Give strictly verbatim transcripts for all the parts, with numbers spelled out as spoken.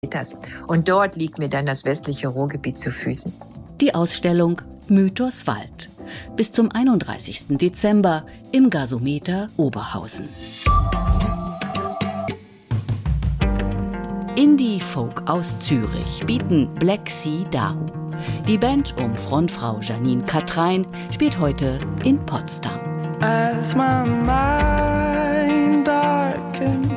Und dort liegt mir dann das westliche Ruhrgebiet zu Füßen. Die Ausstellung Mythos Wald. Bis zum einunddreißigsten Dezember im Gasometer Oberhausen. Indie-Folk aus Zürich bieten Black Sea Dahu. Die Band um Frontfrau Janine Katrein spielt heute in Potsdam. As my mind darkens,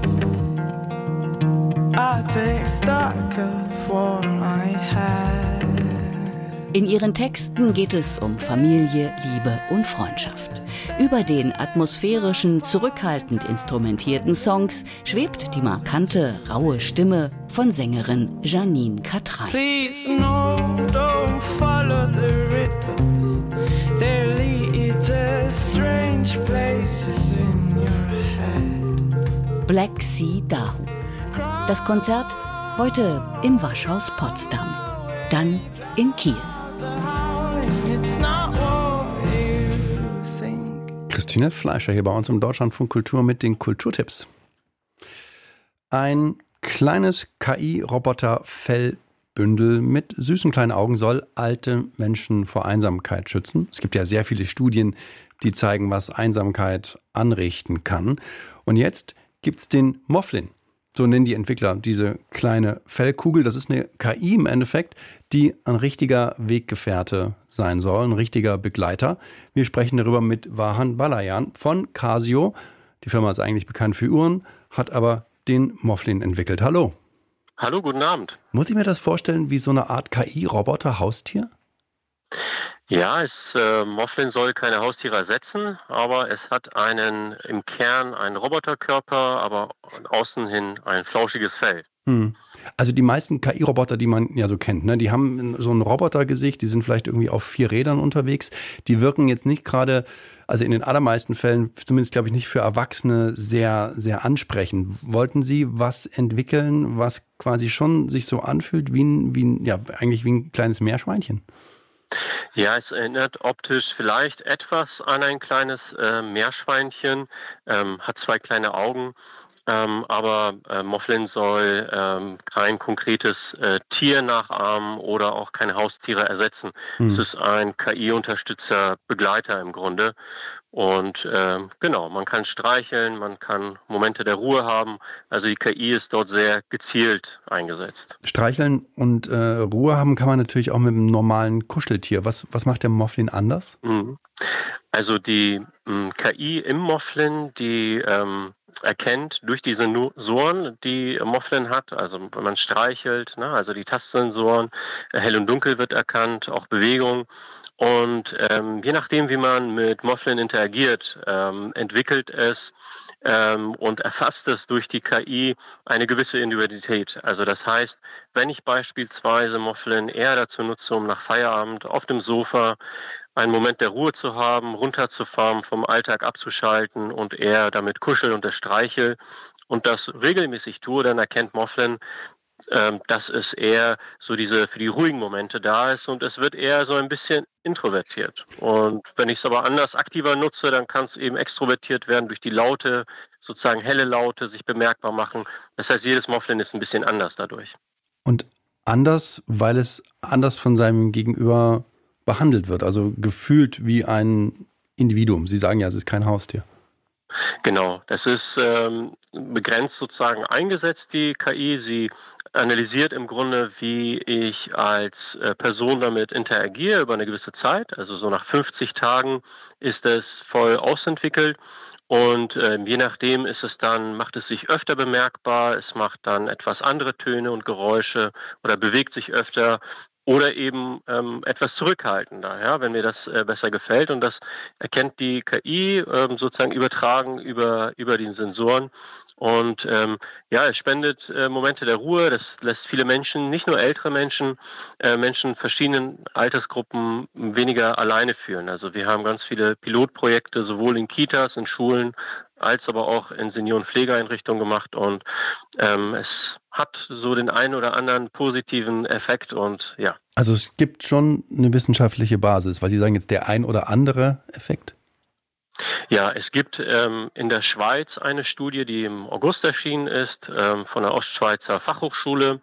I take stock of what I had. In ihren Texten geht es um Familie, Liebe und Freundschaft. Über den atmosphärischen, zurückhaltend instrumentierten Songs schwebt die markante, raue Stimme von Sängerin Janine Katrein. Please no, don't follow the riddles. They lead to strange places in your head. Black Sea Dahu. Das Konzert heute im Waschhaus Potsdam, dann in Kiel. Christine Fleischer hier bei uns im Deutschlandfunk Kultur mit den Kulturtipps. Ein kleines K I-Roboter-Fellbündel mit süßen kleinen Augen soll alte Menschen vor Einsamkeit schützen. Es gibt ja sehr viele Studien, die zeigen, was Einsamkeit anrichten kann. Und jetzt gibt es den Moflin. So nennen die Entwickler diese kleine Fellkugel. Das ist eine K I im Endeffekt, die ein richtiger Weggefährte sein soll, ein richtiger Begleiter. Wir sprechen darüber mit Vahan Balayan von Casio. Die Firma ist eigentlich bekannt für Uhren, hat aber den Moflin entwickelt. Hallo. Hallo, guten Abend. Muss ich mir das vorstellen wie so eine Art K I-Roboter-Haustier? Ja, es, äh, Moflin soll keine Haustiere ersetzen, aber es hat einen im Kern einen Roboterkörper, aber außen hin ein flauschiges Fell. Hm. Also die meisten K I-Roboter, die man ja so kennt, ne, die haben so ein Robotergesicht, die sind vielleicht irgendwie auf vier Rädern unterwegs. Die wirken jetzt nicht gerade, also in den allermeisten Fällen, zumindest glaube ich nicht für Erwachsene, sehr, sehr ansprechend. Wollten Sie was entwickeln, was quasi schon sich so anfühlt wie ein, wie ein, ja, eigentlich wie ein kleines Meerschweinchen? Ja, es erinnert optisch vielleicht etwas an ein kleines äh, Meerschweinchen, ähm, hat zwei kleine Augen, ähm, aber äh, Moflin soll ähm, kein konkretes äh, Tier nachahmen oder auch keine Haustiere ersetzen. Hm. Es ist ein K I-unterstützter Begleiter im Grunde. Und ähm, genau, man kann streicheln, man kann Momente der Ruhe haben. Also die K I ist dort sehr gezielt eingesetzt. Streicheln und äh, Ruhe haben kann man natürlich auch mit einem normalen Kuscheltier. Was, was macht der Moflin anders? Mhm. Also die ähm, K I im Moflin, die ähm, erkennt durch die Sensoren, die Moflin hat, also wenn man streichelt, ne, also die Tastsensoren, äh, hell und dunkel wird erkannt, auch Bewegung. Und ähm, je nachdem, wie man mit Moflin interagiert, ähm, entwickelt es ähm, und erfasst es durch die K I eine gewisse Individualität. Also das heißt, wenn ich beispielsweise Moflin eher dazu nutze, um nach Feierabend auf dem Sofa einen Moment der Ruhe zu haben, runterzufahren, vom Alltag abzuschalten und eher damit kuschel und das streichel und das regelmäßig tue, dann erkennt Moflin, dass es eher so diese für die ruhigen Momente da ist und es wird eher so ein bisschen introvertiert. Und wenn ich es aber anders aktiver nutze, dann kann es eben extrovertiert werden durch die Laute, sozusagen helle Laute sich bemerkbar machen. Das heißt, jedes Moflin ist ein bisschen anders dadurch. Und anders, weil es anders von seinem Gegenüber behandelt wird, also gefühlt wie ein Individuum. Sie sagen ja, es ist kein Haustier. Genau, das ist ähm, begrenzt sozusagen eingesetzt, die K I. Sie analysiert im Grunde, wie ich als äh, Person damit interagiere über eine gewisse Zeit. Also so nach fünfzig Tagen ist es voll ausentwickelt. Und äh, je nachdem ist es dann, macht es sich öfter bemerkbar, es macht dann etwas andere Töne und Geräusche oder bewegt sich öfter. Oder eben ähm, etwas zurückhaltender, ja, wenn mir das äh, besser gefällt. Und das erkennt die K I ähm, sozusagen übertragen über, über die Sensoren. Und ähm, ja, es spendet äh, Momente der Ruhe. Das lässt viele Menschen, nicht nur ältere Menschen, äh, Menschen verschiedenen Altersgruppen weniger alleine fühlen. Also wir haben ganz viele Pilotprojekte, sowohl in Kitas, in Schulen, als aber auch in Seniorenpflegeeinrichtungen gemacht. Und ähm, es hat so den einen oder anderen positiven Effekt und ja. Also es gibt schon eine wissenschaftliche Basis, weil Sie sagen jetzt der ein oder andere Effekt? Ja, es gibt ähm, in der Schweiz eine Studie, die im August erschienen ist, ähm, von der Ostschweizer Fachhochschule.